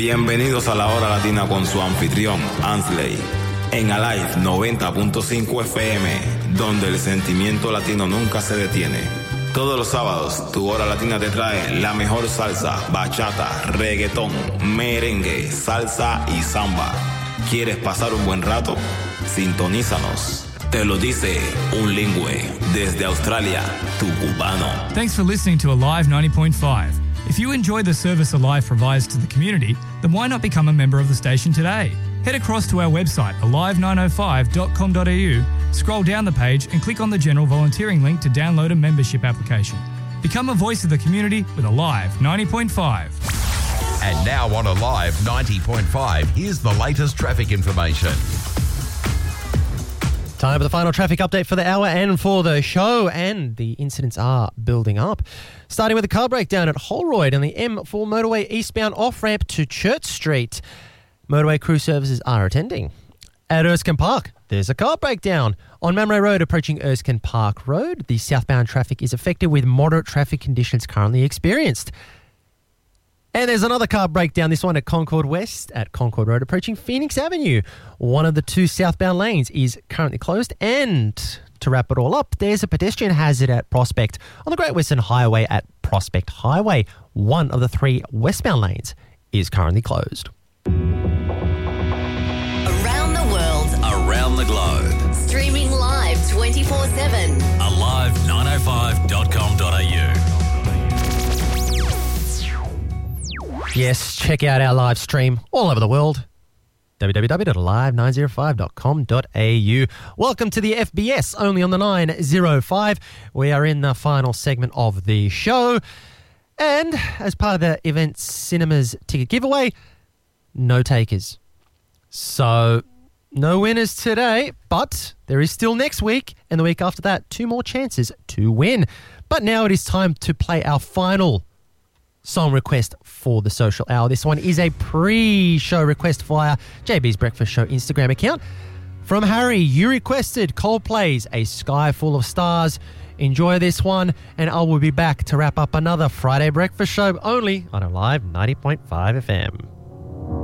Bienvenidos a la Hora Latina con su anfitrión, Ansley, en Alive 90.5 FM, donde el sentimiento latino nunca se detiene. Todos los sábados, tu Hora Latina te trae la mejor salsa, bachata, reggaetón, merengue, salsa y samba. ¿Quieres pasar un buen rato? Sintonízanos. Te lo dice un lingüe desde Australia, tu cubano. Thanks for listening to Alive 90.5. If you enjoy the service Alive provides to the community, then why not become a member of the station today? Head across to our website, alive905.com.au, scroll down the page and click on the general volunteering link to download a membership application. Become a voice of the community with Alive 90.5. And now on Alive 90.5, here's the latest traffic information. Time for the final traffic update for the hour and for the show, and the incidents are building up. Starting with a car breakdown at Holroyd on the M4 motorway eastbound off-ramp to Church Street. Motorway crew services are attending. At Erskine Park, there's a car breakdown. On Mamre Road approaching Erskine Park Road, the southbound traffic is affected with moderate traffic conditions currently experienced. And there's another car breakdown, this one at Concord West at Concord Road approaching Phoenix Avenue. One of the two southbound lanes is currently closed. And to wrap it all up, there's a pedestrian hazard at Prospect on the Great Western Highway at Prospect Highway. One of the three westbound lanes is currently closed. Around the world, around the globe, streaming live 24/7. alive905.com.au. Yes, check out our live stream all over the world. www.alive905.com.au. Welcome to the FBS, only on the 905. We are in the final segment of the show. And as part of the Event Cinemas ticket giveaway, no takers. So, no winners today, but there is still next week and the week after that, two more chances to win. But now it is time to play our final song request for the social hour. This one is a pre-show request via JB's Breakfast Show Instagram account. From Harry, you requested Coldplay's A Sky Full of Stars. Enjoy this one, and I will be back to wrap up another Friday Breakfast Show only on Alive 90.5 FM.